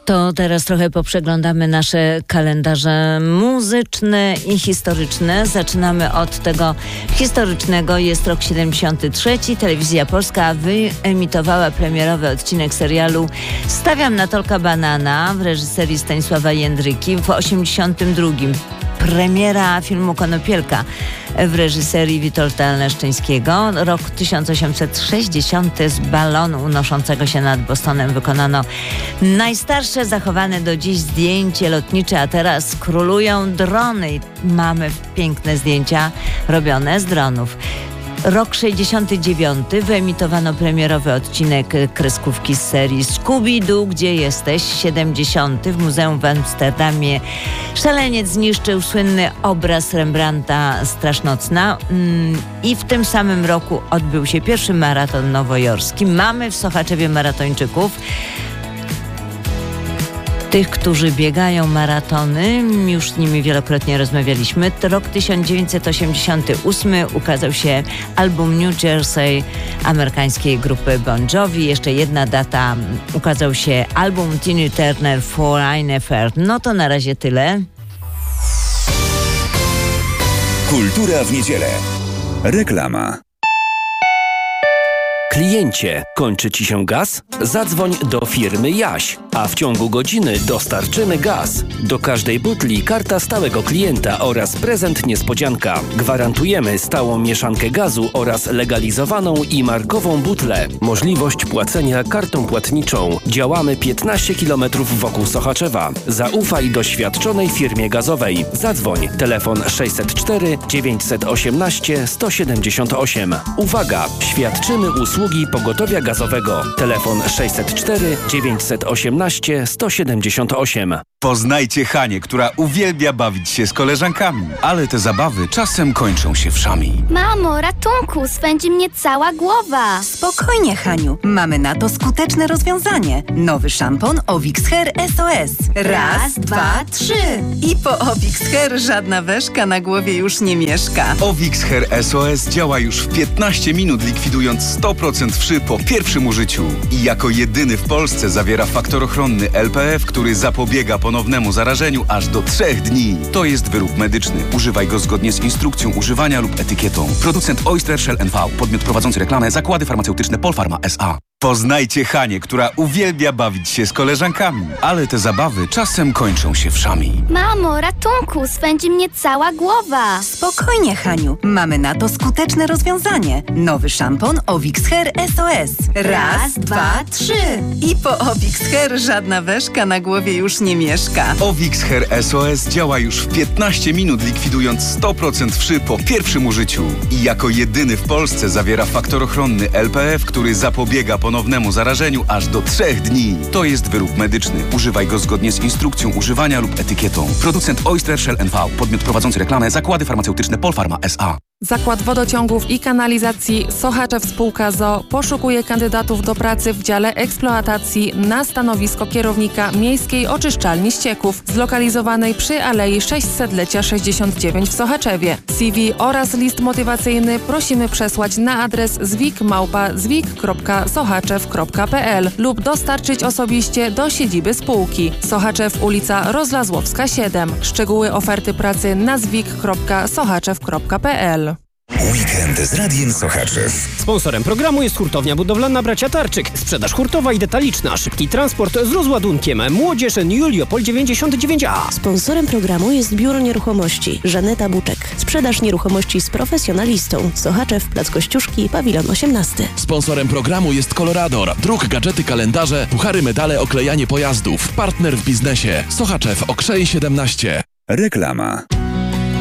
To teraz trochę poprzeglądamy nasze kalendarze muzyczne i historyczne. Zaczynamy od tego historycznego. Jest rok 73. Telewizja Polska wyemitowała premierowy odcinek serialu Stawiam na Tolka Banana w reżyserii Stanisława Jędryki w 82. Premiera filmu Konopielka w reżyserii Witolda Leszczyńskiego. Rok 1860. Z balonu unoszącego się nad Bostonem wykonano najstarsze zachowane do dziś zdjęcie lotnicze, a teraz królują drony i mamy piękne zdjęcia robione z dronów. Rok 69. wyemitowano premierowy odcinek kreskówki z serii Scooby-Doo, Gdzie jesteś? 70. w Muzeum w Amsterdamie szaleniec zniszczył słynny obraz Rembrandta Strasznocna i w tym samym roku odbył się pierwszy maraton nowojorski. Mamy w Sochaczewie maratończyków. Tych, którzy biegają maratony, już z nimi wielokrotnie rozmawialiśmy. Rok 1988 ukazał się album New Jersey amerykańskiej grupy Bon Jovi. Jeszcze jedna data, ukazał się album Tina Turner Foreign Affair. No to na razie tyle. Kultura w niedzielę. Reklama. Kliencie, kończy Ci się gaz? Zadzwoń do firmy Jaś, a w ciągu godziny dostarczymy gaz. Do każdej butli karta stałego klienta oraz prezent niespodzianka. Gwarantujemy stałą mieszankę gazu oraz legalizowaną i markową butlę. Możliwość płacenia kartą płatniczą. Działamy 15 km wokół Sochaczewa. Zaufaj doświadczonej firmie gazowej. Zadzwoń. Telefon 604 918 178. Uwaga! Świadczymy usługi pogotowia gazowego. Telefon 604 918 178. Poznajcie Hanię, która uwielbia bawić się z koleżankami, ale te zabawy czasem kończą się wszami. Mamo, ratunku, swędzi mnie cała głowa. Spokojnie, Haniu. Mamy na to skuteczne rozwiązanie. Nowy szampon Ovix Hair SOS. Raz, dwa, trzy. I po Ovix Hair żadna weszka na głowie już nie mieszka. Ovix Hair SOS działa już w 15 minut, likwidując 100% wszy po pierwszym użyciu. I jako jedyny w Polsce zawiera faktor ochronny LPF, który zapobiega ponownemu zarażeniu aż do 3 dni. To jest wyrób medyczny. Używaj go zgodnie z instrukcją używania lub etykietą. Producent Oyster Shell NV. Podmiot prowadzący reklamę Zakłady Farmaceutyczne Polpharma S.A. Poznajcie Hanię, która uwielbia bawić się z koleżankami, ale te zabawy czasem kończą się wszami. Mamo, ratunku, swędzi mnie cała głowa. Spokojnie, Haniu. Mamy na to skuteczne rozwiązanie. Nowy szampon Ovix Hair SOS. Raz, dwa, trzy. I po Ovix Hair żadna weszka na głowie już nie mieszka. Ovix Hair SOS działa już w 15 minut, likwidując 100% wszy po pierwszym użyciu. I jako jedyny w Polsce zawiera faktor ochronny LPF, który zapobiega ponownemu zarażeniu aż do 3 dni. To jest wyrób medyczny. Używaj go zgodnie z instrukcją używania lub etykietą. Producent Oyster Shell NV. Podmiot prowadzący reklamę Zakłady Farmaceutyczne Polpharma S.A. Zakład Wodociągów i Kanalizacji Sochaczew Spółka ZOO poszukuje kandydatów do pracy w dziale eksploatacji na stanowisko kierownika miejskiej oczyszczalni ścieków zlokalizowanej przy Alei 600-lecia 69 w Sochaczewie. CV oraz list motywacyjny prosimy przesłać na adres zwik@zwik.sochaczew.pl lub dostarczyć osobiście do siedziby spółki. Sochaczew, ulica Rozlazłowska 7. Szczegóły oferty pracy na zwik.sochaczew.pl. Weekend z Radiem Sochaczew. Sponsorem programu jest hurtownia budowlana Bracia Tarczyk. Sprzedaż hurtowa i detaliczna. Szybki transport z rozładunkiem. Młodzież Juliopol 99A. Sponsorem programu jest Biuro Nieruchomości Żaneta Buczek. Sprzedaż nieruchomości z profesjonalistą. Sochaczew, Plac Kościuszki, Pawilon 18. Sponsorem programu jest Colorador. Druk, gadżety, kalendarze, puchary, medale, oklejanie pojazdów. Partner w biznesie. Sochaczew, Okrzej 17. Reklama.